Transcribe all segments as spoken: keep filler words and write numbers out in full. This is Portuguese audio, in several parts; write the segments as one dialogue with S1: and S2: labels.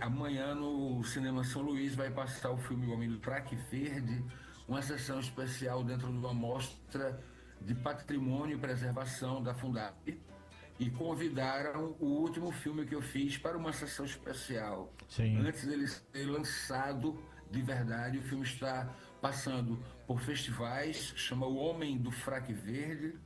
S1: amanhã no Cinema São Luís vai passar o filme O Homem do Fraque Verde, uma sessão especial dentro de uma mostra de patrimônio e preservação da Fundap. E convidaram o último filme que eu fiz para uma sessão especial.
S2: Sim.
S1: Antes dele ser lançado de verdade, o filme está passando por festivais, chama O Homem do Fraque Verde,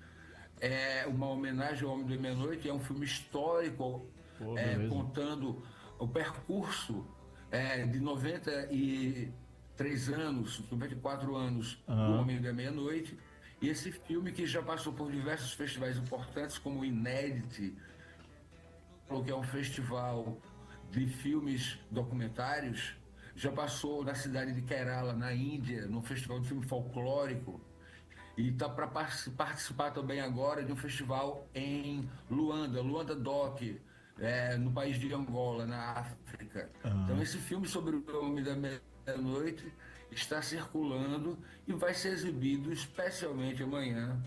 S1: é uma homenagem ao Homem da Meia-Noite, é um filme histórico,
S2: Pô,
S1: é,
S2: beleza.
S1: contando o percurso é, de noventa e três anos, noventa e quatro anos do
S2: Aham.
S1: Homem da Meia-Noite, e esse filme que já passou por diversos festivais importantes, como o Inédit, que é um festival de filmes documentários, já passou na cidade de Kerala, na Índia, num festival de filme folclórico, e está para participar também agora de um festival em Luanda, Luanda Doc, é, no país de Angola, na África. Então,
S2: Aham.
S1: esse filme sobre o Homem da Meia-Noite está circulando e vai ser exibido especialmente amanhã.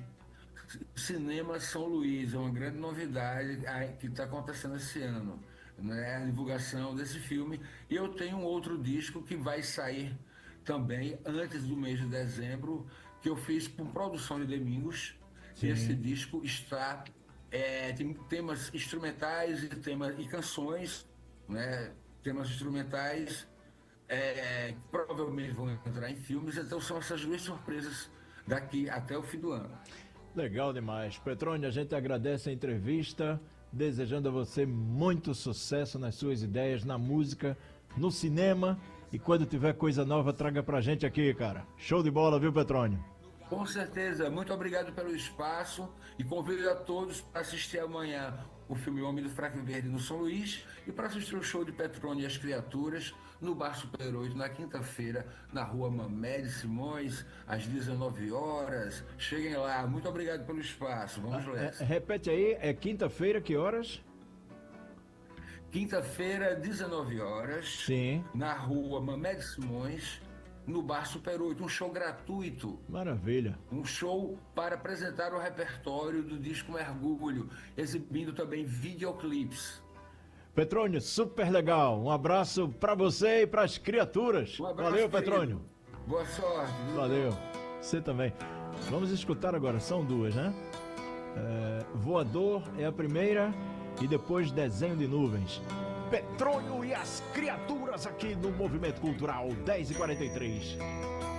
S1: Cinema São Luís, é uma grande novidade aí que está acontecendo esse ano, né? A divulgação desse filme. E eu tenho um outro disco que vai sair também antes do mês de dezembro, que eu fiz com produção de Domingos. E esse
S2: Sim.
S1: disco está é, tem temas instrumentais e temas e canções, né? Temas instrumentais é, que provavelmente vão entrar em filmes. Então são essas duas surpresas daqui até o fim do ano.
S2: Legal demais. Petrônio, a gente agradece a entrevista, desejando a você muito sucesso nas suas ideias, na música, no cinema. E quando tiver coisa nova, traga pra gente aqui, cara. Show de bola, viu, Petrônio?
S1: Com certeza, muito obrigado pelo espaço e convido a todos para assistir amanhã o filme Homem do Fraque Verde no São Luís e para assistir o show de Petrônio e as Criaturas no Bar Super oito na quinta-feira, na rua Mamede Simões, às dezenove horas. Cheguem lá, muito obrigado pelo espaço, vamos
S2: Ah, é,
S1: nessa.
S2: repete aí, é quinta-feira, que horas?
S1: Quinta-feira, dezenove horas,
S2: Sim.
S1: na rua Mamede Simões, no Bar Super oito, um show gratuito.
S2: Maravilha.
S1: Um show para apresentar o repertório do disco Mergulho, exibindo também videoclipes.
S2: Petrônio, super legal. Um abraço pra você e pras criaturas.
S1: Um
S2: Valeu,
S1: abraço,
S2: Petrônio.
S1: querido. Boa sorte,
S2: Valeu.
S1: viu?
S2: Você também. Vamos escutar agora, são duas, né? É, Voador é a primeira e depois Desenho de Nuvens. Petrônio e as Criaturas aqui no Movimento Cultural dez e quarenta e três.